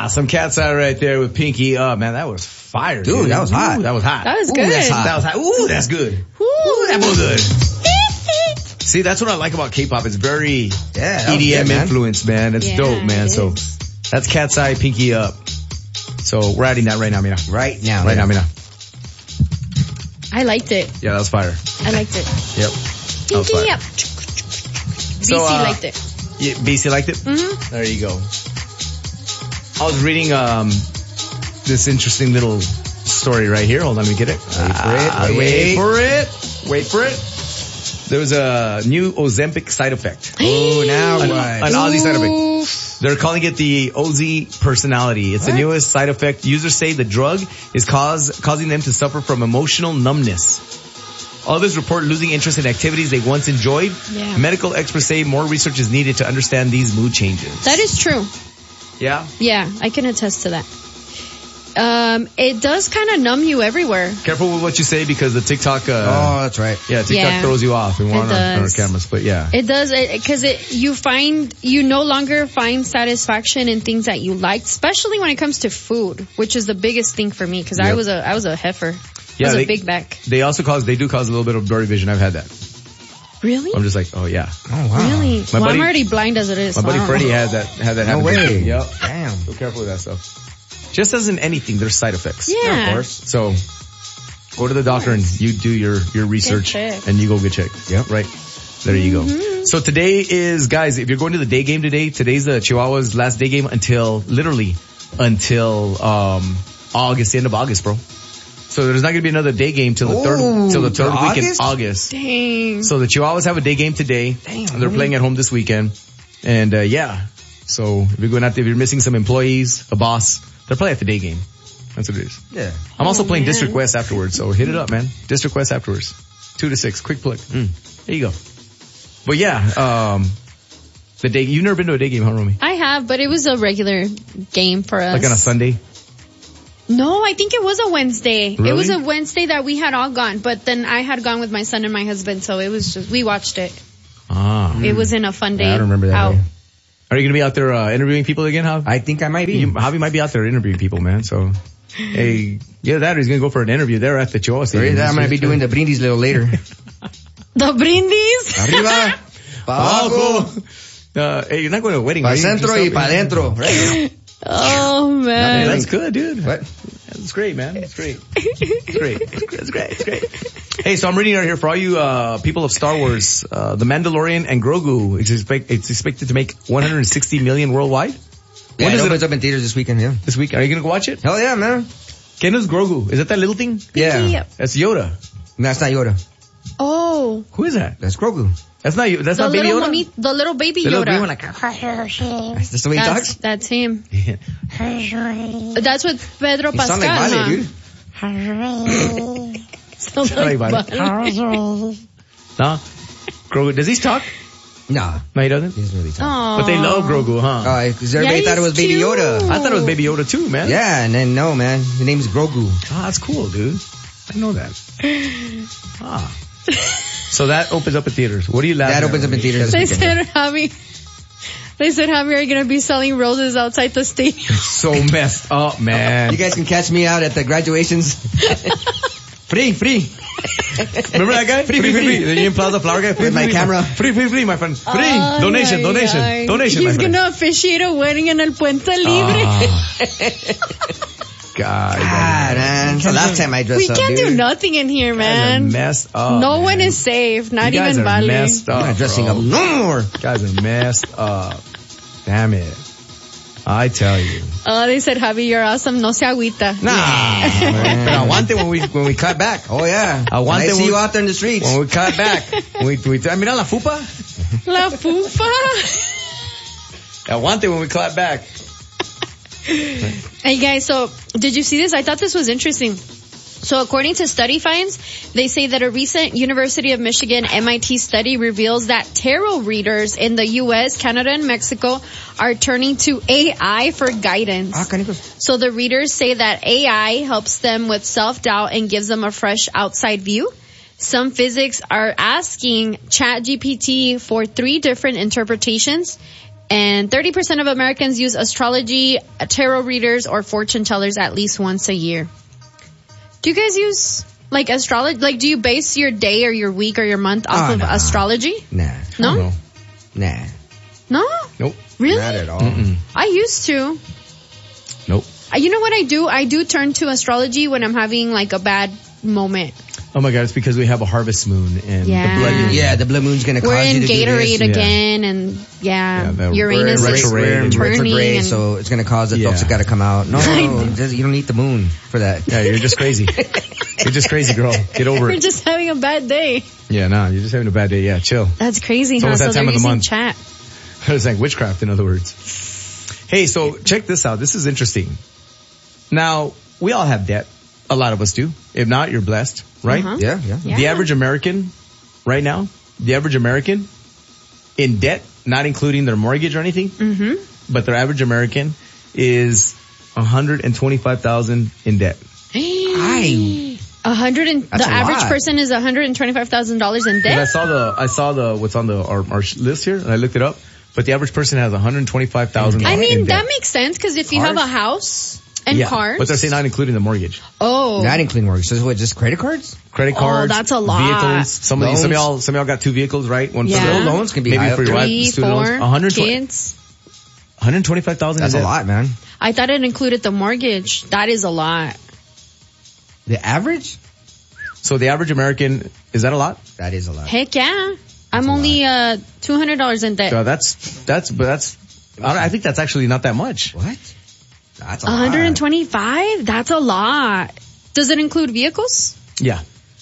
some Cat's Eye right there with Pinky Up. Man, that was fire, dude. That was hot. That was hot. That was good. That's hot. That was hot. Ooh, that's good. Ooh, that was good. See, that's what I like about K-pop. It's very EDM influenced, man. It's dope, man. So that's Cat's Eye, Pinky Up. So we're adding that right now, Mina. Right now, Mina. I liked it. Yeah, that was fire. I liked it. Yep. Pinky Up. So, BC liked it. Yeah, BC liked it? Mm-hmm. There you go. I was reading this interesting little story right here. Hold on, let me get it. Wait for it. There was a new Ozempic side effect. Oh, now what? An Aussie side effect. They're calling it the OZ personality. It's the newest side effect. Users say the drug is causing them to suffer from emotional numbness. Others report losing interest in activities they once enjoyed. Yeah. Medical experts say more research is needed to understand these mood changes. That is true. Yeah? Yeah, I can attest to that. It does kind of numb you everywhere. Careful with what you say because the TikTok... oh, that's right. Yeah, TikTok throws you off on our cameras, but yeah. It does, because you no longer find satisfaction in things that you liked, especially when it comes to food, which is the biggest thing for me, because I was a heifer. Yeah, I was a big back. They do cause a little bit of blurry vision. I've had that. Really? I'm just like, oh yeah. Oh wow. Really? I'm already blind as it is. My buddy Freddie had that happen. No way. Yep. Damn. So careful with that stuff. Just as in anything, there's side effects. Yeah. Of course. So go to the doctor and you do your research and you go get checked. Yep. Right. There you go. So today is, guys, if you're going to the day game today, today's the Chihuahua's last day game until August, the end of August, bro. So there's not going to be another day game till the third week in August. Dang. So the Chihuahuas have a day game today. Damn. They're playing at home this weekend. And so if you're going out there, if you're missing some employees, a boss, they're playing at the day game. That's what it is. Yeah. I'm also playing District West afterwards, so hit it up, man. District West afterwards. 2 to 6, quick plug. There you go. But yeah, you've never been to a day game, huh, Romy? I have, but it was a regular game for us. Like on a Sunday? No, I think it was a Wednesday. Really? It was a Wednesday that we had all gone, but then I had gone with my son and my husband, so it was we watched it. It was in a fun day. I don't remember that. Out. Are you going to be out there interviewing people again, Jav? I think I might be. Javi might be out there interviewing people, man. So, hey, he's going to go for an interview there at the Chihuahua Stadium. I'm going to be doing the brindis a little later. The brindis? Arriba, pa abajo, hey, you're not going to a wedding, pa right? centro y pa dentro. Right? Oh, man. Hey, that's good, dude. What? That's great, man. That's great. It's great. Hey, so I'm reading right here for all you people of Star Wars. The Mandalorian and Grogu it's expected to make 160 million worldwide. Yeah, it opens up in theaters this weekend, yeah. This week, are you going to go watch it? Hell yeah, man. Ken is Grogu. Is that little thing? Yeah. That's Yoda. No, that's not Yoda. Oh. Who is that? That's Grogu. That's not Baby Yoda? The little baby The Yoda. little green one, like, that's the way he talks? That's him. That's what Pedro He Pascal, sounds like Vale, dude. Sounds like like Vale. No? Grogu, does he talk? Nah. No, he doesn't? He doesn't really talk. Aw. But they love Grogu, huh? Because everybody thought it was Baby cute. Yoda. I thought it was Baby Yoda too, man. Yeah, and then no, man. His name's Grogu. Oh, that's cool, dude. I know that. So that opens up in theaters. What are you laughing That at? opens up in theaters They this weekend. said, Javi, are you going to be selling roses outside the stadium? So messed up, man. You guys can catch me out at the graduations. Free. Remember that guy? Free. The Union Plaza flower guy? With my camera. Free, my friend. Free. Ay, Donation, ay. my He's friend. going to officiate a wedding in El Puente Libre. God, man. It's the last time I dressed We up, can't dude. do nothing in here, You man. guys are messed up. No man. one is safe, not You guys even are Vale. messed up, I'm not dressing bro. up no more. You guys are messed up. Damn it. I tell you. They said, Javi, you're awesome. No se agüita. Nah. Pero aguante when we cut back. Oh, yeah. Aguante I see when you out there in the streets. When we cut back. Mira la fupa. La fufa. Aguante when we clap back. Hey guys, so did you see this? I thought this was interesting. So according to study finds, they say that a recent University of Michigan MIT study reveals that tarot readers in the US, Canada, and Mexico are turning to AI for guidance. So the readers say that AI helps them with self-doubt and gives them a fresh outside view. Some physics are asking ChatGPT for 3 different interpretations. And 30% of Americans use astrology, tarot readers, or fortune tellers at least once a year. Do you guys use like astrology? Like, do you base your day or your week or your month off of astrology? Nah. No? Nah. No? Nope. Really? Not at all. I used to. Nope. You know what I do? I do turn to astrology when I'm having like a bad moment. Oh my God, it's because we have a harvest moon and Yeah. the blood moon. Yeah, the blue moon's gonna We're cause in you to do Gatorade this. again, and Uranus we're in is retrograde. turning. Retrograde, And so it's gonna cause the Yeah. toxic gotta come out. No, you don't need the moon for that. Yeah, you're just crazy. You're just crazy, girl. Get over we're it. just having a bad day. Yeah, nah, you're just having a bad day. Yeah, chill. That's crazy, It's huh? almost So that they're time of the using month. chat. It's like witchcraft, in other words. Hey, so check this out. This is interesting. Now, we all have debt. A lot of us do. If not, you're blessed, right? Uh-huh. Yeah. Yeah. The average American right now, the average American in debt, not including their mortgage or anything, but their average American is $125,000 in debt. I The That's a average lot. person is $125,000 in And debt. I saw the what's on our list here, and I looked it up. But the average person has $125,000. I mean, in debt. that makes sense because if you have a house and cars. But they're saying not including the mortgage, not including mortgage. So what, just credit cards? credit cards. that's a lot. Vehicles. Some of y'all got 2 vehicles, right? One Yeah. for Little loans can be maybe high for up your there. wife, 3, student 4 loans. 120 kids. 125,000. That's a lot, man. I thought it included the mortgage. That is a lot. The average? So the average American, is that a lot? That is a lot. Heck yeah. I'm only $200 in debt. So I think that's actually not that much. What? That's a lot. 125? That's a lot. Does it include vehicles? Yeah.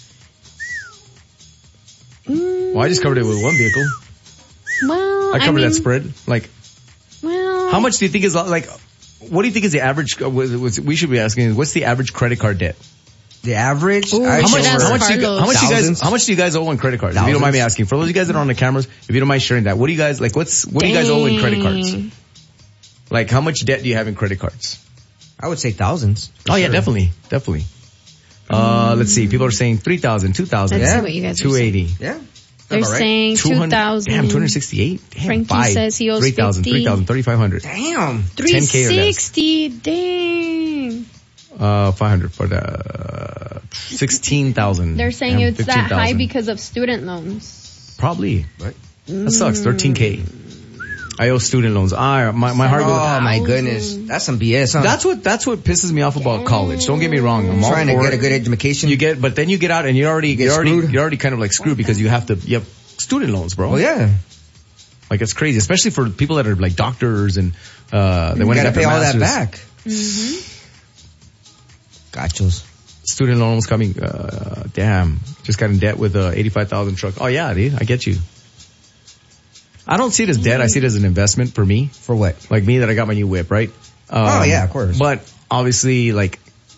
Well, I just covered it with one vehicle. Well, I covered mean, that spread. Like, Well, how much do you think is like? What do you think is the average? We should be asking is what's the average credit card debt? The average? Ooh, I how should much- ask how much do you- Carlos. How much Thousands? do you guys owe on credit cards? If you don't mind me asking, for those of you guys that are on the cameras, if you don't mind sharing that, what do you guys like? What do you guys owe in credit cards? Like, how much debt do you have in credit cards? I would say thousands. Oh yeah, definitely. Let's see. People are saying 3,000, 2,000. Let's see Yeah. what you guys are 280. Yeah. They're About right. saying 2,000. Damn, 268. Damn, Frankie 5. says he owes 3,000, 50. 3,000, 3,500. Damn. 10K or less. 360. Dang. 500 for the 16,000. They're saying Damn, it's that 15,000. high because of student loans. Probably. What? That sucks. 13K. I owe student loans. My heart goes. Oh my goodness. That's some BS, huh? That's what pisses me off about college. Don't get me wrong. I'm all trying to for get a it. good education. But then you get out and you're already kind of like screwed because you have student loans, bro. Oh yeah. Like it's crazy, especially for people that are like doctors and they want You to gotta get pay their all that masters. back. Gotchos. Student loans coming. Damn, just got in debt with a 85,000 truck. Oh yeah, dude, I get you. I don't see it as debt. I see it as an investment for me. For what? Like me that I got my new whip, right? Oh yeah, of course. But obviously, like,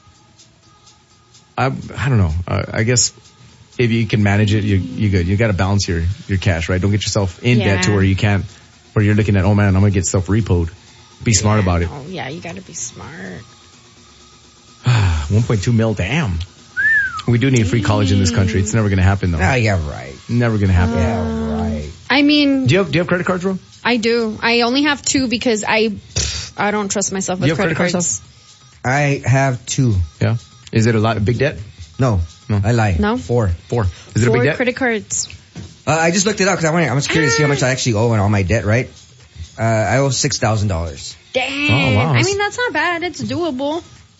I don't know. I guess if you can manage it, you good. You got to balance your cash, right? Don't get yourself in debt to where you can't, where you're looking at, oh man, I'm gonna get self repoed. Be smart about it. Oh yeah, you gotta be smart. 1.2 mil, damn. We do need free college in this country. It's never gonna happen though. Ah, yeah, right. Never gonna happen. Yeah, right. I mean, Do you have credit cards, bro? I do. I only have 2 because I don't trust myself with You have credit credit cards. cards, I have 2. Yeah. Is it a lot, big debt? No. I lied. No? 4. 4. Is it a 4 big debt? credit cards. I just looked it up because I was curious to see how much I actually owe on all my debt, right? I owe $6,000. Dang. Oh, wow. I mean, that's not bad. It's doable.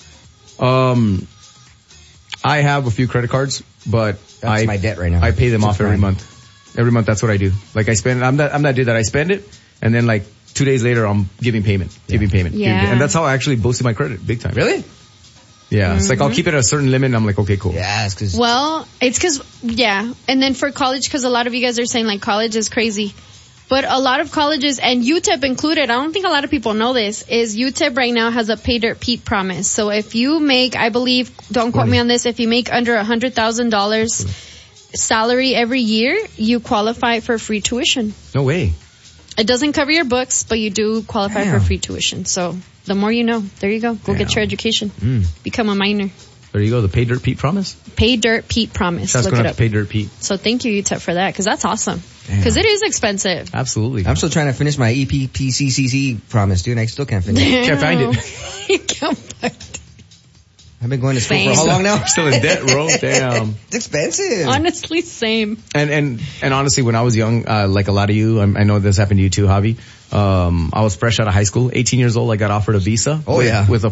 I have a few credit cards, but That's my debt right now. I pay them Just off every mine. month. Every month, that's what I do. Like I spend, I'm that dude that I spend it, and then like 2 days later, I'm giving payment. Yeah. And that's how I actually boosted my credit big time. Really? Yeah. It's like I'll keep it at a certain limit, and I'm like, okay, cool. Yeah, it's because... Well, it's cause, and then for college, cause a lot of you guys are saying like college is crazy. But a lot of colleges, and UTEP included, I don't think a lot of people know this, is UTEP right now has a pay dirt Pete promise. So if you make, I believe, don't quote me on this, if you make under $100,000 salary every year, you qualify for free tuition. No way. It doesn't cover your books, but you do qualify for free tuition. So the more you know. There you go. Go get your education. Become a minor. there you go. The Pay Dirt Pete promise. Pay Dirt Pete promise. That's Look going it to up. Pay Dirt Pete. So thank you, UTEP, for that, because that's awesome. Because it is expensive. Absolutely. I'm still trying to finish my EPPCCC promise, dude. I still can't finish it. Can't find it. You can't find it. I've been going to school Same. for how long now? Still in debt, bro. Damn. It's expensive. Honestly, same. And honestly, when I was young, like a lot of you, I know this happened to you too, Javi. I was fresh out of high school, 18 years old. I got offered a visa. Oh, yeah. With a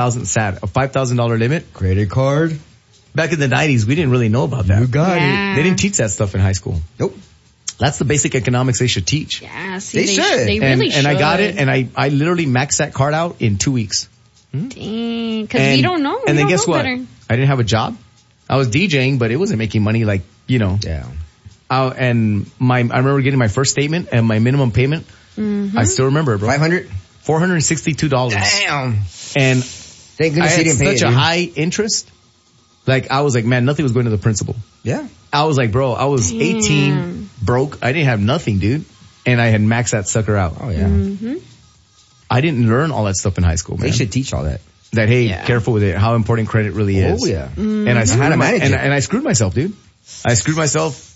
$5,000 limit. Credit card. Back in the 90s, we didn't really know about that. You got Yeah. They didn't teach that stuff in high school. Nope. That's the basic economics they should teach. Yeah, see, They should. They really should. And I got it, and I literally maxed that card out in 2 weeks. Dang, because we don't know. And then guess what? Better. I didn't have a job. I was DJing, but it wasn't making money like, you know. Yeah. I remember getting my first statement and my minimum payment. Mm-hmm. I still remember it, bro. $500? $462. Damn. And Thank I goodness had you didn't pay such it, a dude. high interest. Like, I was like, man, nothing was going to the principal. Yeah. I was like, bro, I was 18, broke. I didn't have nothing, dude. And I had maxed that sucker out. Oh, yeah. Mm-hmm. I didn't learn all that stuff in high school, man. They should teach all that. That, hey, Yeah. careful with it, how important credit really is. Oh, yeah. And I How screwed to manage it. and I screwed myself, dude. I screwed myself.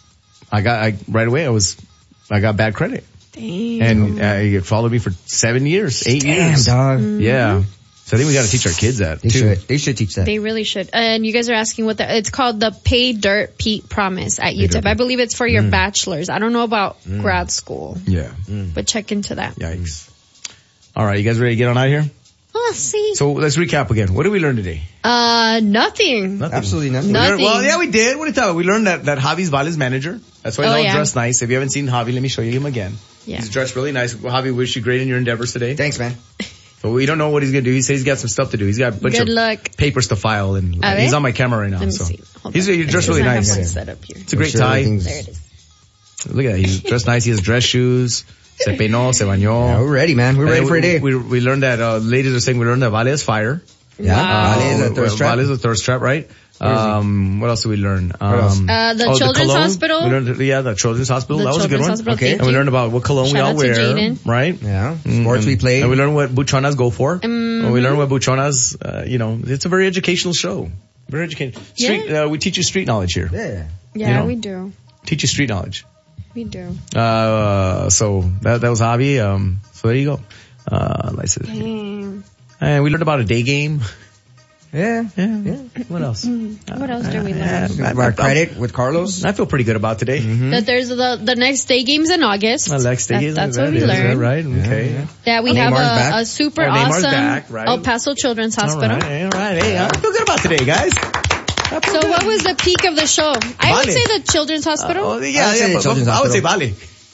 Right away, I got bad credit. Dang. And it followed me for 7 years, 8 Damn, years. dog. Yeah. So I think we got to teach our kids that They too. should. They should teach that. They really should. And you guys are asking what it's called, the Pay Dirt Pete promise at UTEP. I believe it's for your bachelor's. I don't know about grad school, Yeah. but check into that. Yikes. All right, you guys ready to get on out of here? Oh, see. So let's recap again. What did we learn today? nothing. Absolutely nothing. No. We learned, Nothing. we did. What did you talk about? We learned that Javi's Vale's manager. That's why he's Oh, all yeah. dressed nice. If you haven't seen Javi, let me show you him again. Yeah. He's dressed really nice. Well, Javi, wish you great in your endeavors today. Thanks, man. But we don't know what he's going to do. He says he's got some stuff to do. He's got a bunch Good of luck. papers to file, and A ver. he's on my camera right now. Let me so see. Hold he's on. you're dressed Because really I have nice. one set up here. It's a great Sure, tie. everything's- There it is. Look at that. He's dressed nice. He has dress shoes. Se peinó, se bañó. Yeah, we're ready, man. We're And ready then for a day. We learned that, ladies are saying we learned that Vale is fire. Yeah. Wow. Vale is a thirst trap. Vale is a thirst trap, right? What else did we learn? else? The Children's cologne. Hospital. We learned, the Children's Hospital. The That was a good Children's one. Hospital, Okay. thank And we you. learned about what cologne we Shout all out to wear, Jaden. right? Yeah. Sports we played. And we learned what buchonas go for. And we learned what buchonas, it's a very educational show. Very educational. We teach you street knowledge here. Yeah. Yeah, You know? we do. Teach you street knowledge. We do. So that was Javi. So there you go. Dang. And we learned about a day game. Yeah. Yeah. What else? What else do we learn? Our credit with Carlos. I feel pretty good about today. That there's the next day games in August. Next day That's what we learned. Right. Okay. Yeah. That we Neymar's have back. a super Neymar's awesome back, right. El Paso Children's Hospital. All right. Hey, I feel good about today, guys. So what was the peak of the show? I would Vale. say the Children's Hospital. Oh, I would say the but Children's I would say Hospital. Vale.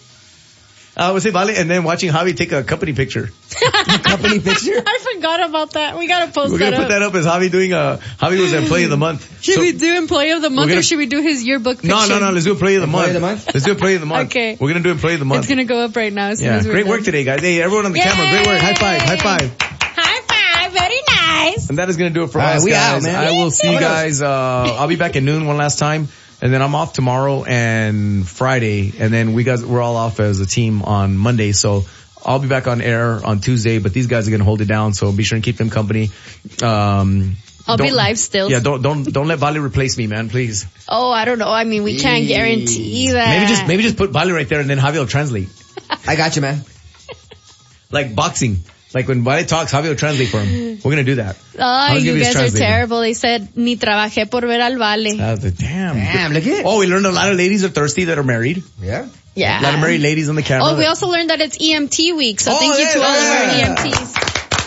I would say Vale, and then watching Javi take a company picture. Company picture. I forgot about that. We gotta post We're that gonna put up. that up as Javi doing Javi was Employee of the Month. Should So- we do Employee of the Month gonna- or should we do his yearbook picture? No, let's do Employee of the Month. Employee of the Month? Let's do Employee of the Month. Okay. We're gonna do Employee of the Month. It's gonna go up right now as soon Yeah, as we're great work done. today, guys. Hey, everyone on the camera, great work. High five, high five. High five, very nice. And that is going to do it for All right, us, we guys. out, man. I will see you guys. I'll be back at noon one last time. And then I'm off tomorrow and Friday. And then we're all off as a team on Monday. So I'll be back on air on Tuesday, but these guys are going to hold it down. So be sure and keep them company. I'll be Don't- live still. Yeah, don't let Vale replace me, man, please. Oh, I don't know. I mean, we can't guarantee that. Maybe just put Vale right there and then Javi will translate. I got you, man. Like boxing. Like when Vale talks, Javi will translate for him. We're going to do that. Oh, I'll give you you his guys are translator. terrible. They said, ni trabajé por ver al Vale. Damn. Look at it. Oh, we learned a lot of ladies are thirsty that are married. Yeah. Yeah. A lot of married ladies on the camera. Oh, we also learned that it's EMT week, so Oh, thank you to all of our E yeah. EMTs.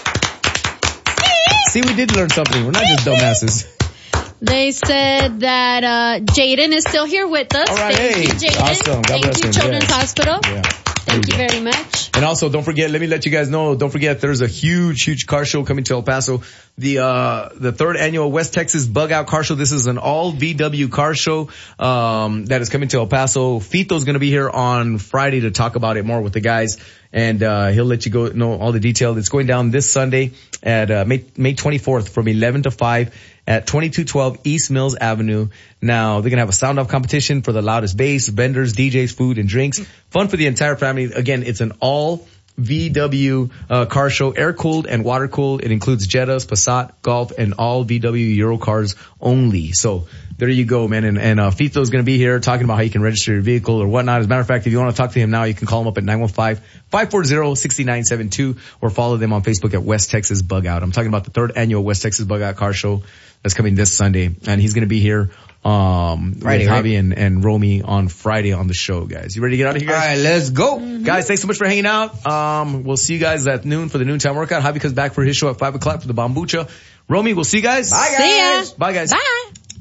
See, we did learn something. We're not just dumbasses. They said that Jaden is still here with us. All right, Thank you, hey. Jaden. Awesome. God Thank bless you, him. Children's Yes. Hospital. Yeah. Thank you very much. And also, don't forget, let me let you guys know, don't forget there's a huge car show coming to El Paso. The third annual West Texas Bug Out Car Show. This is an all VW car show, that is coming to El Paso. Fito's gonna be here on Friday to talk about it more with the guys. And, he'll let you know all the details. It's going down this Sunday at, May 24th from 11 to 5 at 2212 East Mills Avenue. Now, they're gonna have a sound off competition for the loudest bass, vendors, DJs, food and drinks. Fun for the entire family. Again, it's an all VW car show, air-cooled and water-cooled. It includes Jettas, Passat, Golf, and all VW Euro cars only. So there you go, man. And Fito's going to be here talking about how you can register your vehicle or whatnot. As a matter of fact, if you want to talk to him now, you can call him up at 915-540-6972 or follow them on Facebook at West Texas Bug Out. I'm talking about the 3rd annual West Texas Bug Out car show that's coming this Sunday. And he's going to be here Friday, with Javi and Romy on Friday on the show, guys. You ready to get out of here, guys? All right, let's go. Guys, thanks so much for hanging out. We'll see you guys at noon for the noontime workout. Javi comes back for his show at 5 o'clock for the Bambucha. Romy, we'll see you guys. Bye, guys. See ya. Bye, guys. Bye.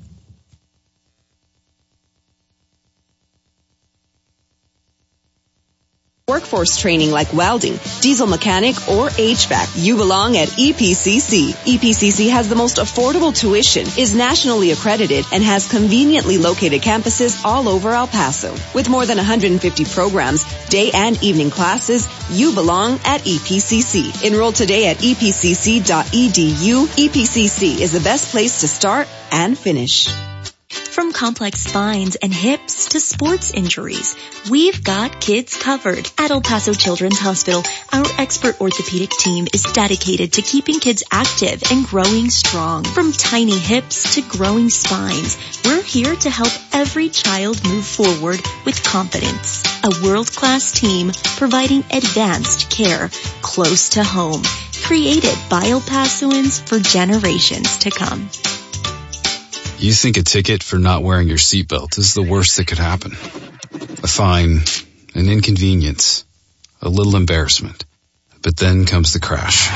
Workforce training like welding, diesel mechanic, or HVAC, you belong at EPCC. EPCC has the most affordable tuition, is nationally accredited, and has conveniently located campuses all over El Paso. With more than 150 programs, day and evening classes, you belong at EPCC. Enroll today at epcc.edu. EPCC is the best place to start and finish. From complex spines and hips to sports injuries, we've got kids covered. At El Paso Children's Hospital, our expert orthopedic team is dedicated to keeping kids active and growing strong. From tiny hips to growing spines, we're here to help every child move forward with confidence. A world-class team providing advanced care close to home, created by El Pasoans for generations to come. You think a ticket for not wearing your seatbelt is the worst that could happen. A fine, an inconvenience, a little embarrassment. But then comes the crash.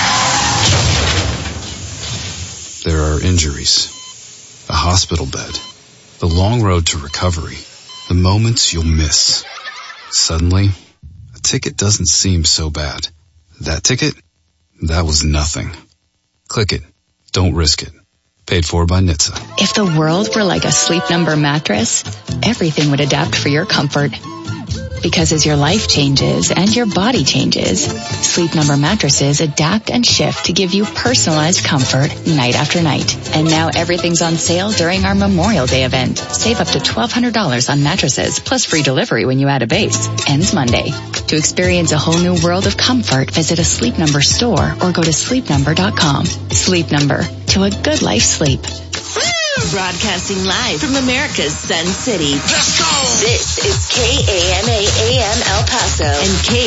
There are injuries, a hospital bed, the long road to recovery, the moments you'll miss. Suddenly, a ticket doesn't seem so bad. That ticket? That was nothing. Click it. Don't risk it. Paid for by NHTSA. If the world were like a Sleep Number mattress, everything would adapt for your comfort. Because as your life changes and your body changes, Sleep Number mattresses adapt and shift to give you personalized comfort night after night. And now everything's on sale during our Memorial Day event. Save up to $1,200 on mattresses plus free delivery when you add a base. Ends Monday. To experience a whole new world of comfort, visit a Sleep Number store or go to sleepnumber.com. Sleep Number. To a good life sleep. Broadcasting live from America's Sun City. Let's go! This is KAMA AM El Paso and